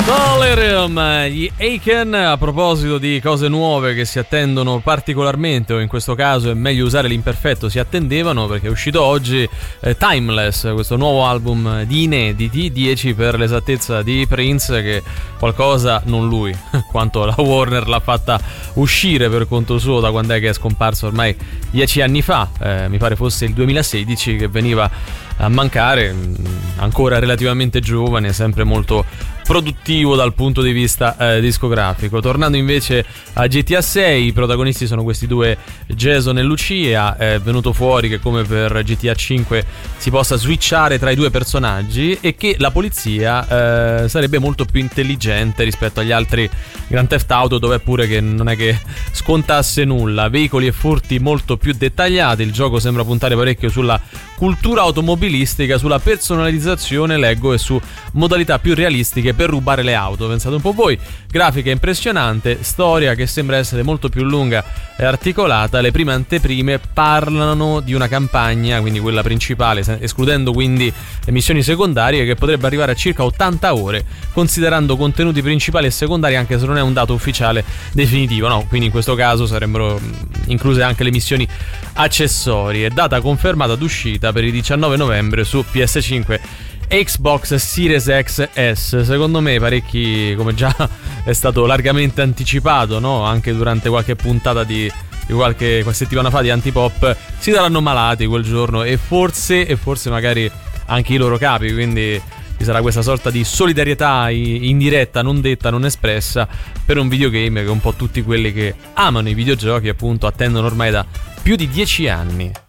Solarium, gli Aiken. A proposito di cose nuove che si attendono particolarmente, o in questo caso è meglio usare l'imperfetto, si attendevano, perché è uscito oggi Timeless, questo nuovo album di inediti, 10 per l'esattezza, di Prince, che qualcosa, non lui, quanto la Warner l'ha fatta uscire per conto suo da quando è che è scomparso ormai 10 anni fa, mi pare fosse il 2016 che veniva a mancare, ancora relativamente giovane, sempre molto produttivo dal punto di vista discografico. Tornando invece a GTA 6, i protagonisti sono questi due, Jason e Lucia. È venuto fuori che, come per GTA 5, si possa switchare tra i due personaggi e che la polizia sarebbe molto più intelligente rispetto agli altri Grand Theft Auto, dove pure che non è che scontasse nulla. Veicoli e furti molto più dettagliati. Il gioco sembra puntare parecchio sulla cultura automobilistica, sulla personalizzazione, leggo, e su modalità più realistiche per rubare le auto. Pensate un po' voi. Grafica impressionante, storia che sembra essere molto più lunga e articolata. Le prime anteprime parlano di una campagna, quindi quella principale, escludendo quindi le missioni secondarie, che potrebbe arrivare a circa 80 ore, considerando contenuti principali e secondari, anche se non è un dato ufficiale definitivo, no? Quindi in questo caso sarebbero incluse anche le missioni accessorie. Data confermata d'uscita per il 19 novembre su PS5 e Xbox Series XS. Secondo me parecchi, come già è stato largamente anticipato, no? Anche durante qualche puntata di qualche settimana fa di Antipop, si saranno malati quel giorno, e forse magari anche i loro capi, quindi ci sarà questa sorta di solidarietà indiretta, non detta, non espressa, per un videogame che un po' tutti quelli che amano i videogiochi appunto attendono ormai da più di 10 anni.